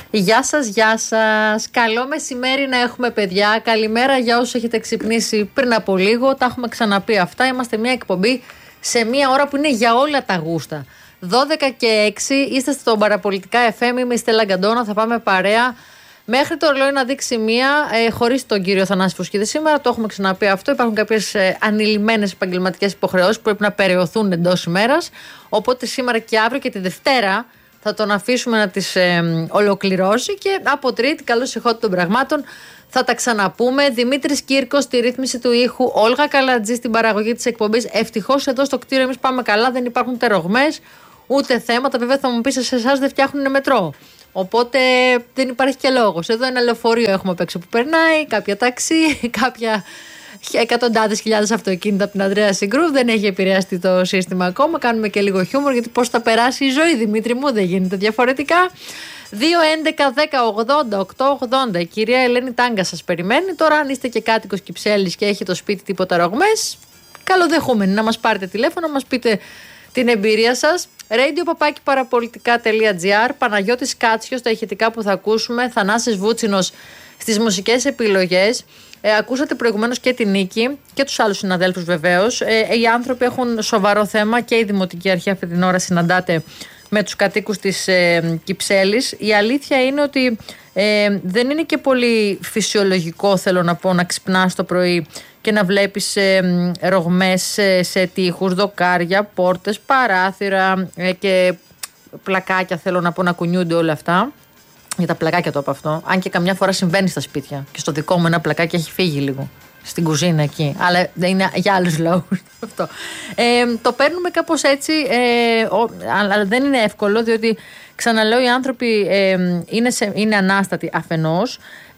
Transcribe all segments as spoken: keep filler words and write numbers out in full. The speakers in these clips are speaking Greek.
Γεια σας, γεια σας. Καλό μεσημέρι να έχουμε, παιδιά. Καλημέρα για όσους έχετε ξυπνήσει πριν από λίγο. Τα έχουμε ξαναπεί αυτά. Είμαστε μια εκπομπή σε μια ώρα που είναι για όλα τα γούστα. δώδεκα και έξι, είστε στο Παραπολιτικά εφ εμ. Είμαι η Στέλλα Γκαντώνα. Θα πάμε παρέα μέχρι το ρολόι να δείξει μία, ε, χωρίς τον κύριο Θανάση Φουσκίδη σήμερα. Το έχουμε ξαναπεί αυτό. Υπάρχουν κάποιες ε, ανηλυμένες επαγγελματικές υποχρεώσεις που πρέπει να περαιωθούν εντός ημέρας. Οπότε σήμερα και αύριο και τη Δευτέρα θα τον αφήσουμε να τις ε, ολοκληρώσει. Και από Τρίτη, καλώς ηχότητα των πραγμάτων, θα τα ξαναπούμε. Δημήτρης Κύρκος στη ρύθμιση του ήχου, Όλγα Καλατζή στην παραγωγή της εκπομπής. Ευτυχώς εδώ στο κτίριο εμείς πάμε καλά, δεν υπάρχουν τερογμές ούτε θέματα. Βέβαια θα μου πεις, σε εσάς δεν φτιάχνουν μετρό. Οπότε δεν υπάρχει και λόγος. Εδώ ένα λεωφορείο έχουμε απ' έξω που περνάει, κάποια ταξί, κάποια εκατοντάδες χιλιάδες αυτοκίνητα από την Ανδρέα Συγκρού. Δεν έχει επηρεαστεί το σύστημα ακόμα. Κάνουμε και λίγο χιούμορ, γιατί πώς θα περάσει η ζωή, Δημήτρη μου, δεν γίνεται διαφορετικά. δύο έντεκα δέκα ογδόντα οκτώ ογδόντα. Η κυρία Ελένη Τάγκα σας περιμένει. Τώρα, αν είστε και κάτοικος Κυψέλης και έχει το σπίτι τίποτα ρογμές, καλοδεχούμενοι να μας πάρετε τηλέφωνο, να μας πείτε την εμπειρία σας. radio παπάκι παραπολιτικά τελεία τζι άρ. Παναγιώτης Κάτσιος στα ηχητικά που θα ακούσουμε. Θανάσης Βούτσινος στις μουσικές επιλογές. Ε, ακούσατε προηγουμένως και την Νίκη και τους άλλους συναδέλφους βεβαίως. Ε, οι άνθρωποι έχουν σοβαρό θέμα και η Δημοτική Αρχή αυτή την ώρα συναντάται με τους κατοίκους της ε, Κυψέλης. Η αλήθεια είναι ότι ε, δεν είναι και πολύ φυσιολογικό, θέλω να πω, να ξυπνάς το πρωί και να βλέπεις ε, ρογμές ε, σε τοίχους, δοκάρια, πόρτες, παράθυρα ε, και πλακάκια, θέλω να πω, να κουνιούνται όλα αυτά. Για τα πλακάκια το είπα αυτό. Αν και καμιά φορά συμβαίνει στα σπίτια. Και στο δικό μου ένα πλακάκι έχει φύγει λίγο. Στην κουζίνα εκεί. Αλλά δεν είναι για άλλους λόγους αυτό. Ε, το παίρνουμε κάπως έτσι. Ε, ο, αλλά δεν είναι εύκολο, διότι ξαναλέω, οι άνθρωποι ε, είναι, σε, είναι ανάστατοι αφενός.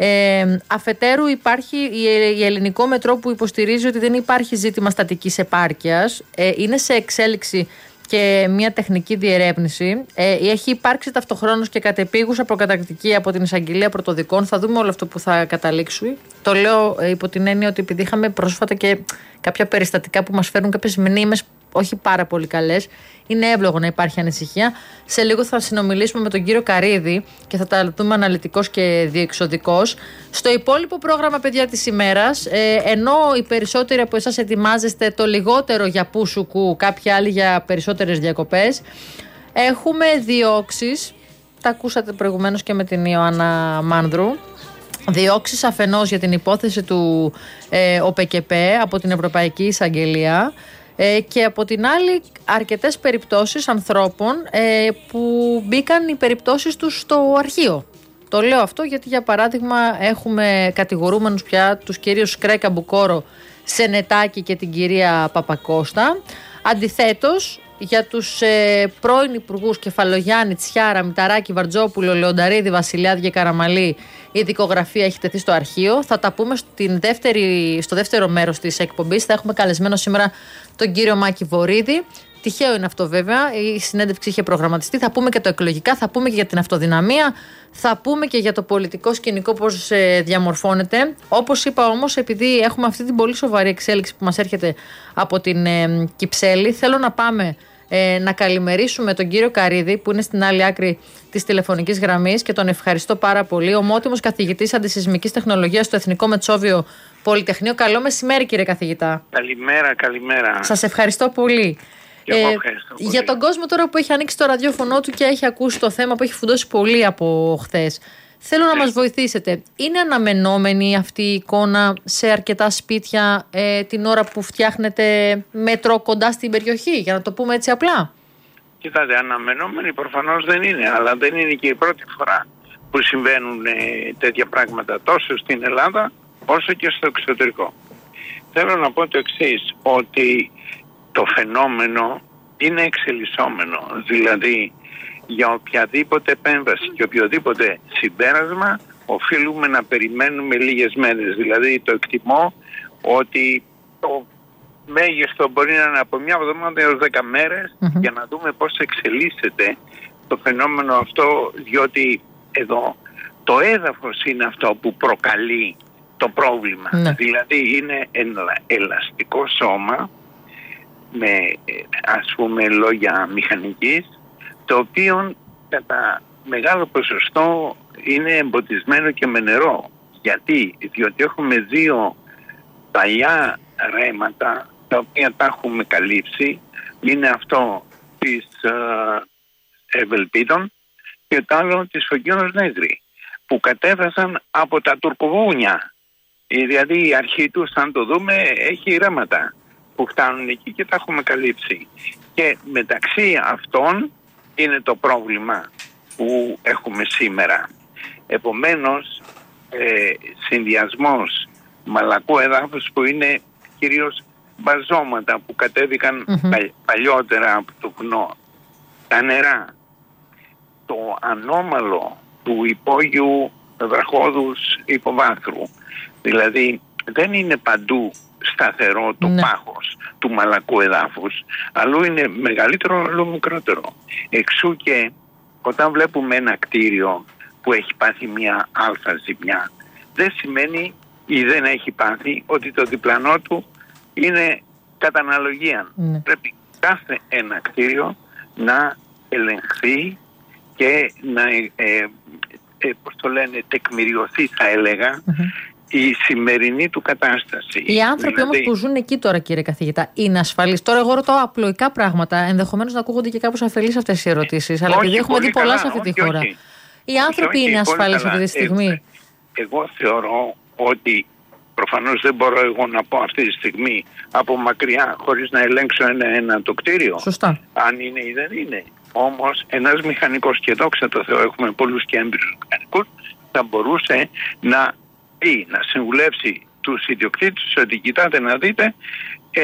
Ε, αφετέρου υπάρχει η, η ελληνικό μετρό που υποστηρίζει ότι δεν υπάρχει ζήτημα στατικής επάρκειας. Ε, είναι σε εξέλιξη και μια τεχνική διερεύνηση. Ε, έχει υπάρξει ταυτοχρόνως και κατεπίγουσα προκαταρκτική από την Εισαγγελία Πρωτοδικών. Θα δούμε όλο αυτό που θα καταλήξει. Το λέω ε, υπό την έννοια ότι επειδή είχαμε πρόσφατα και κάποια περιστατικά που μας φέρνουν κάποιες μνήμες όχι πάρα πολύ καλές, είναι εύλογο να υπάρχει ανησυχία. Σε λίγο θα συνομιλήσουμε με τον κύριο Καρίδη και θα τα δούμε αναλυτικός και διεξοδικός. Στο υπόλοιπο πρόγραμμα, παιδιά, της ημέρας, ε, ενώ οι περισσότεροι από εσάς ετοιμάζεστε το λιγότερο για πούσουκου, κάποιοι άλλοι για περισσότερες διακοπές, έχουμε διώξεις. Τα ακούσατε προηγουμένως και με την Ιωάννα Μάνδρου. Διώξεις αφενός για την υπόθεση του ε, ΟΠΕΚΕΠΕ από την Ευρωπαϊκή Εισαγγελία. Ε, και από την άλλη αρκετές περιπτώσεις ανθρώπων ε, που μπήκαν οι περιπτώσεις τους στο αρχείο. Το λέω αυτό γιατί, για παράδειγμα, έχουμε κατηγορούμενους πια τους κυρίους Κρέκα Μπουκόρο, Σενετάκη και την κυρία Παπακώστα. Αντιθέτως, για τους ε, πρώην υπουργούς Κεφαλογιάννη, Τσιάρα, Μηταράκη, Βαρτζόπουλο, Λεονταρίδη, Βασιλιάδη και Καραμαλή, η δικογραφία έχει τεθεί στο αρχείο. Θα τα πούμε στην δεύτερη, στο δεύτερο μέρος της εκπομπής. Θα έχουμε καλεσμένο σήμερα τον κύριο Μάκη Βορίδη. Τυχαίο είναι αυτό, βέβαια. Η συνέντευξη είχε προγραμματιστεί. Θα πούμε και το εκλογικά, θα πούμε και για την αυτοδυναμία, θα πούμε και για το πολιτικό σκηνικό πώς ε, διαμορφώνεται. Όπως είπα όμως, επειδή έχουμε αυτή την πολύ σοβαρή εξέλιξη που μας έρχεται από την ε, Κυψέλη, θέλω να πάμε ε, να καλημερίσουμε τον κύριο Καρίδη, που είναι στην άλλη άκρη της τηλεφωνικής γραμμής και τον ευχαριστώ πάρα πολύ. Ομότιμος καθηγητής αντισυσμικής τεχνολογίας στο Εθνικό Μετσόβιο Πολυτεχνείο. Καλό μεσημέρι, κύριε καθηγητά. Καλημέρα, καλημέρα. Σας ευχαριστώ πολύ. Ε, για τον κόσμο τώρα που έχει ανοίξει το ραδιόφωνο του και έχει ακούσει το θέμα που έχει φουντώσει πολύ από χθες, θέλω να μας βοηθήσετε. Είναι αναμενόμενη αυτή η εικόνα σε αρκετά σπίτια ε, την ώρα που φτιάχνετε μέτρο κοντά στην περιοχή, για να το πούμε έτσι απλά? Κοιτάτε, αναμενόμενη προφανώς δεν είναι, αλλά δεν είναι και η πρώτη φορά που συμβαίνουν ε, τέτοια πράγματα τόσο στην Ελλάδα όσο και στο εξωτερικό. Θέλω να πω το εξής, ότι το φαινόμενο είναι εξελισσόμενο, δηλαδή για οποιαδήποτε επέμβαση και οποιοδήποτε συμπέρασμα οφείλουμε να περιμένουμε λίγες μέρες. Δηλαδή το εκτιμώ ότι το μέγιστο μπορεί να είναι από μια εβδομάδα έως δέκα μέρες mm-hmm. για να δούμε πώς εξελίσσεται το φαινόμενο αυτό, διότι εδώ το έδαφος είναι αυτό που προκαλεί το πρόβλημα. Mm-hmm. Δηλαδή είναι ένα ελαστικό σώμα με, ας πούμε, λόγια μηχανικής, το οποίο κατά μεγάλο ποσοστό είναι εμποτισμένο και με νερό. Γιατί? Διότι έχουμε δύο παλιά ρέματα τα οποία τα έχουμε καλύψει. Είναι αυτό της Ευελπίδων και το άλλο της Φωκίωνος Νέγρη, που κατέβασαν από τα τουρκοβούνια. Δηλαδή η αρχή τους, αν το δούμε, έχει ρέματα που φτάνουν εκεί και τα έχουμε καλύψει. Και μεταξύ αυτών είναι το πρόβλημα που έχουμε σήμερα. Επομένως, ε, συνδυασμός μαλακού εδάφους που είναι κυρίως μπαζώματα που κατέβηκαν mm-hmm. παλιότερα από το βουνό, τα νερά, το ανώμαλο του υπόγειου βραχώδους υποβάθρου. Δηλαδή δεν είναι παντού σταθερό το ναι. πάχος του μαλακού εδάφους, αλλού είναι μεγαλύτερο, αλλού μικρότερο. Εξού και όταν βλέπουμε ένα κτίριο που έχει πάθει μια αλφα ζημιά, δεν σημαίνει ή δεν έχει πάθει ότι το διπλανό του είναι κατά αναλογία. Ναι. Πρέπει κάθε ένα κτίριο να ελεγχθεί και να ε, ε, ε, πώς το λένε, τεκμηριωθεί, θα έλεγα, mm-hmm. η σημερινή του κατάσταση. Οι άνθρωποι δηλαδή... όμως που ζουν εκεί τώρα, κύριε καθηγητά, είναι ασφαλείς? Τώρα εγώ ρωτώ απλοϊκά πράγματα, ενδεχομένως να ακούγονται και κάπως αφελείς αυτές οι ερωτήσεις, αλλά επειδή έχουμε δει πολλά καλά, σε αυτή όχι, τη χώρα. Όχι. Οι άνθρωποι όχι, είναι ασφαλείς αυτή τη στιγμή? Εγώ, εγώ θεωρώ ότι προφανώς δεν μπορώ εγώ να πω αυτή τη στιγμή από μακριά χωρίς να ελέγξω ένα-ένα το κτίριο. Σωστά. Αν είναι ή δεν είναι. Όμως ένας μηχανικός, και δόξα τω Θεώ έχουμε πολλούς και έμπειρους μηχανικούς, θα μπορούσε να ή να συμβουλεύσει τους ιδιοκτήτες ότι κοιτάτε να δείτε, ε,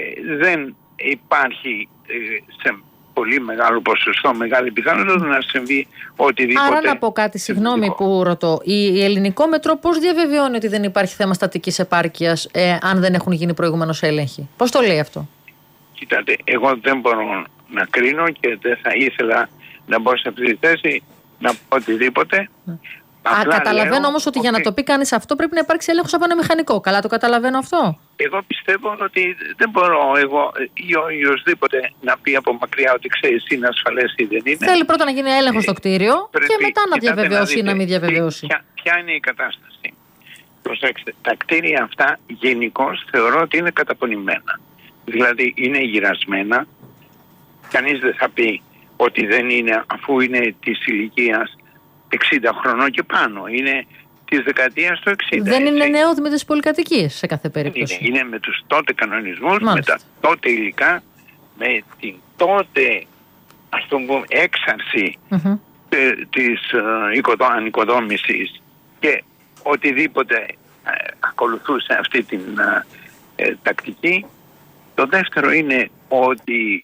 δεν υπάρχει ε, σε πολύ μεγάλο ποσοστό, μεγάλη πιθανότητα να συμβεί οτιδήποτε. Άρα να πω κάτι, συγγνώμη που ρωτώ, η, η Ελληνικό Μετρό πώς διαβεβαιώνει ότι δεν υπάρχει θέμα στατικής επάρκειας ε, αν δεν έχουν γίνει προηγουμένως έλεγχοι? Πώς το λέει αυτό? Κοιτάτε, εγώ δεν μπορώ να κρίνω και δεν θα ήθελα να μπω σε αυτή τη θέση να πω οτιδήποτε. Mm. Α, καταλαβαίνω όμως ότι okay. για να το πει κανείς αυτό πρέπει να υπάρξει έλεγχος από ένα μηχανικό. Καλά το καταλαβαίνω αυτό? Εγώ πιστεύω ότι δεν μπορώ εγώ ή οποιοσδήποτε να πει από μακριά ότι ξέρεις είναι ασφαλές ή δεν είναι. Θέλει πρώτα να γίνει έλεγχος στο κτίριο πρέπει, και μετά να διαβεβαιώσει ή να, να μην διαβεβαιώσει. Ποια, ποια είναι η κατάσταση? Προσέξτε, τα κτίρια αυτά γενικώς θεωρώ ότι είναι καταπονημένα. Δηλαδή είναι γυρασμένα. Κανείς δεν θα πει ότι δεν είναι, αφού είναι της ηλικίας εξήντα χρονών και πάνω. Είναι της δεκαετίας του εξήντα. Δεν έτσι. Είναι νεόδημοι της πολυκατοικίας σε κάθε περίπτωση. Είναι, είναι με τους τότε κανονισμούς, μάλιστα. Με τα τότε υλικά, με την τότε, ας το πούμε, έξαρση mm-hmm. της uh, ανοικοδόμησης και οτιδήποτε uh, ακολουθούσε αυτή την uh, uh, τακτική. Το δεύτερο είναι ότι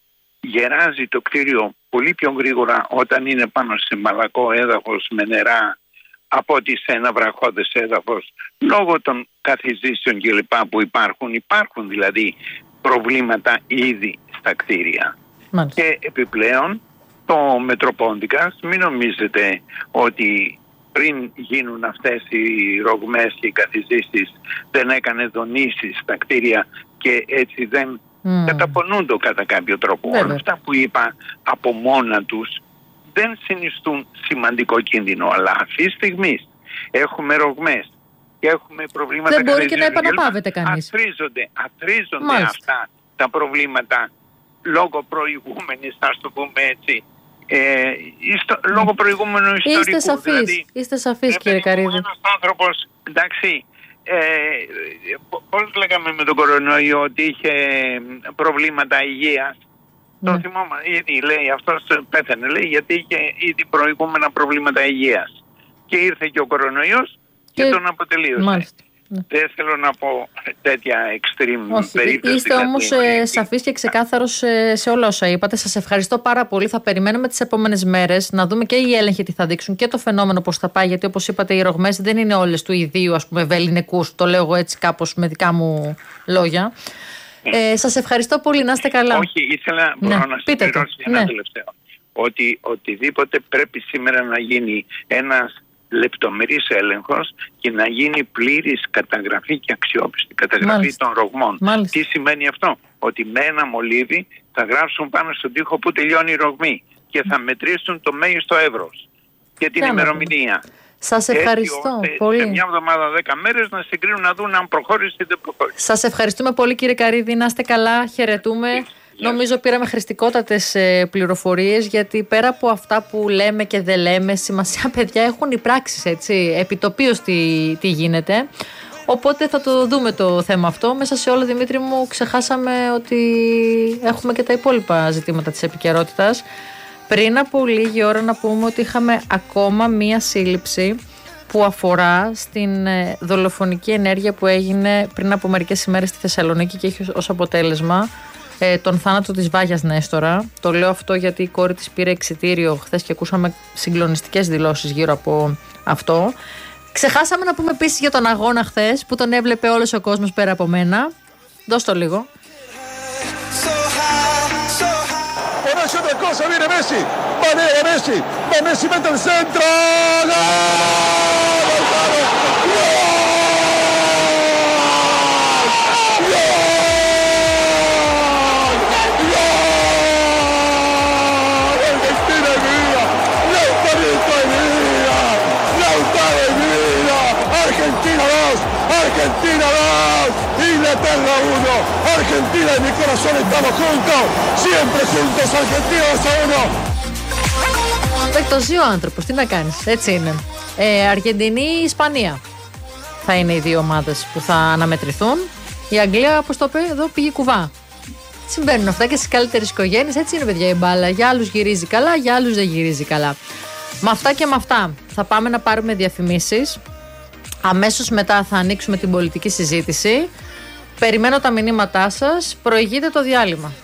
γεράζει το κτίριο πολύ πιο γρήγορα όταν είναι πάνω σε μαλακό έδαφος με νερά από ότι σε ένα βραχώδες έδαφος, λόγω των καθιζήσεων κλπ. Που υπάρχουν. Υπάρχουν δηλαδή προβλήματα ήδη στα κτίρια. Μάλιστα. Και επιπλέον το Μετροπόντικας, μην νομίζετε ότι πριν γίνουν αυτές οι ρογμές και οι καθιζήσεις δεν έκανε δονήσεις στα κτίρια και έτσι δεν Mm. καταπονούνται κατά κάποιο τρόπο. Βέβαια. Όλα αυτά που είπα από μόνα τους δεν συνιστούν σημαντικό κίνδυνο, αλλά αυτή τη στιγμή έχουμε ρογμές και έχουμε προβλήματα. Δεν μπορεί και να επαναπάβεται κανείς. Αθρίζονται, αθρίζονται αυτά τα προβλήματα λόγω προηγούμενης, ας το πούμε έτσι, ε, ιστο, mm. λόγω προηγούμενου ιστορικού. Είστε σαφείς, δηλαδή, είστε σαφείς κύριε Καρύδη. Ένας άνθρωπος, εντάξει, Ε, πώς λέγαμε με τον κορονοϊό ότι είχε προβλήματα υγείας. Ναι. Το θυμόμαι, γιατί λέει αυτός πέθανε, λέει, γιατί είχε ήδη προηγούμενα προβλήματα υγείας. Και ήρθε και ο κορονοϊός και, και τον αποτελείωσε. Μάλιστα. Ναι. Δεν θέλω να πω τέτοια extreme περίπτωση. Είστε όμως ε, σαφής και ξεκάθαρος σε, σε όλα όσα είπατε. Σας ευχαριστώ πάρα πολύ. Θα περιμένουμε τις επόμενες μέρες να δούμε και οι έλεγχοι τι θα δείξουν και το φαινόμενο πώς θα πάει. Γιατί όπως είπατε, οι ρογμές δεν είναι όλες του ιδίου, ας πούμε, βεληνικούς. Το λέω εγώ έτσι κάπως με δικά μου λόγια. Ε, σας ευχαριστώ πολύ. Να είστε καλά. Όχι, ήθελα ναι. να συμπληρώσω ένα ναι. τελευταίο. Ότι οτιδήποτε πρέπει σήμερα να γίνει ένας λεπτομερής έλεγχος και να γίνει πλήρης καταγραφή και αξιόπιστη καταγραφή Μάλιστα. των ρογμών. Μάλιστα. Τι σημαίνει αυτό? Ότι με ένα μολύβι θα γράψουν πάνω στον τοίχο που τελειώνει η ρογμή και θα μετρήσουν το μέγιστο εύρος. και την ημερομηνία. Σας ευχαριστώ έτσι, πολύ. Σε μια εβδομάδα, δέκα μέρες να συγκρίνουν να δουν αν προχώρησε ή δεν προχώρησε. Σας ευχαριστούμε πολύ, κύριε Καρύδη. Να είστε καλά, χαιρετούμε. Yes. Νομίζω πήραμε χρηστικότατες πληροφορίες, γιατί πέρα από αυτά που λέμε και δεν λέμε, σημασία, παιδιά, έχουν οι πράξεις, έτσι, επιτοπίως τι, τι γίνεται. Οπότε θα το δούμε το θέμα αυτό. Μέσα σε όλο, Δημήτρη μου, ξεχάσαμε ότι έχουμε και τα υπόλοιπα ζητήματα της επικαιρότητας. Πριν από λίγη ώρα να πούμε ότι είχαμε ακόμα μία σύλληψη που αφορά στην δολοφονική ενέργεια που έγινε πριν από μερικές ημέρες στη Θεσσαλονίκη και έχει ως αποτέλεσμα ε, τον θάνατο της Βάγιας Νέστορα. Το λέω αυτό γιατί η κόρη της πήρε εξιτήριο χθες και ακούσαμε συγκλονιστικές δηλώσεις γύρω από αυτό. Ξεχάσαμε να πούμε επίσης για τον αγώνα χθες που τον έβλεπε όλος ο κόσμος πέρα από μένα. Δώσ' το λίγο. Adesso per cosa viene Messi, va Leo Messi, va Messi mette il centro, Argentina è mia, Lautaro è mia, Lautaro è mia, Argentina dos, Argentina dos, Inglaterra uno, Argentina en mi corazón estamos juntos, siempre juntos, Argentina dos a uno. Το ζει ο άνθρωπος, τι να κάνεις, έτσι είναι. Ε, Αργεντινή, Ισπανία θα είναι οι δύο ομάδες που θα αναμετρηθούν. Η Αγγλία, όπως το είπε εδώ, πήγε κουβά. Συμβαίνουν αυτά και στις καλύτερες οικογένειες, έτσι είναι, παιδιά, η μπάλα. Για άλλους γυρίζει καλά, για άλλους δεν γυρίζει καλά. Με αυτά και με αυτά θα πάμε να πάρουμε διαφημίσεις. Αμέσως μετά θα ανοίξουμε την πολιτική συζήτηση. Περιμένω τα μηνύματά σας. Προηγείτε το διάλειμμα.